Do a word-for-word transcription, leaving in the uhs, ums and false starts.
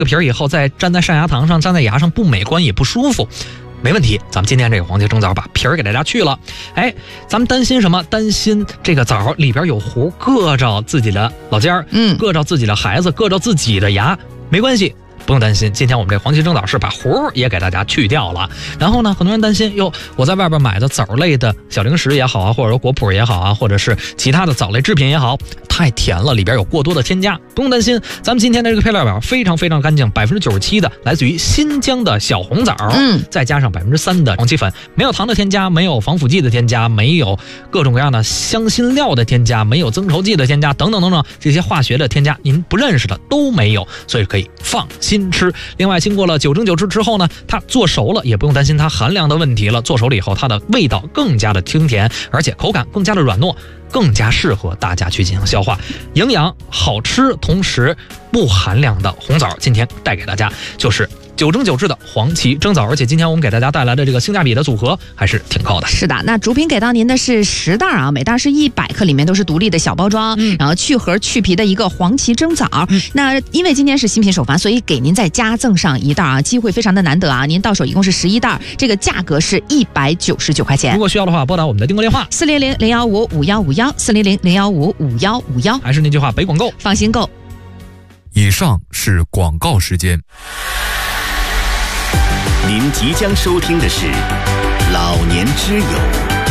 个皮儿以后再粘在上牙膛上，粘在牙上不美观也不舒服。没问题，咱们今天这个黄芪蒸枣把皮儿给大家去了。哎，咱们担心什么？担心这个枣里边有核，硌着自己的老尖儿，嗯，硌着自己的孩子，硌着自己的牙，没关系。不用担心，今天我们这黄芪蒸枣是把核也给大家去掉了。然后呢，很多人担心，哟，我在外边买的枣类的小零食也好啊，或者说果脯也好啊，或者是其他的枣类制品也好，太甜了，里边有过多的添加。不用担心，咱们今天的这个配料表非常非常干净，百分之九十七的来自于新疆的小红枣，嗯，再加上百分之三的黄芪粉，没有糖的添加，没有防腐剂的添加，没有各种各样的香辛料的添加，没有增稠剂的添加，等等等等，这些化学的添加您不认识的都没有，所以可以放心吃。另外，经过了九蒸九制之后呢，它做熟了也不用担心它寒凉的问题了。做熟了以后，它的味道更加的清甜，而且口感更加的软糯，更加适合大家去进行消化，营养好吃，同时不寒凉的红枣，今天带给大家就是九蒸九制的黄芪蒸枣，而且今天我们给大家带来的这个性价比的组合还是挺高的。 是的，那主品给到您的是十袋啊，每袋是一百克，里面都是独立的小包装，嗯、然后去核去皮的一个黄芪蒸枣。嗯、那因为今天是新品首发，所以给您再加赠上一袋啊，机会非常的难得啊！您到手一共是十一袋，这个价格是一百九十九块钱。 如果需要的话，拨打我们的订购电话四零零零幺五五幺五幺四零零零幺五五幺五幺。 还是那句话，北广购， 放心购。 以上是广告时间。 您即将收听的是《老年之友》。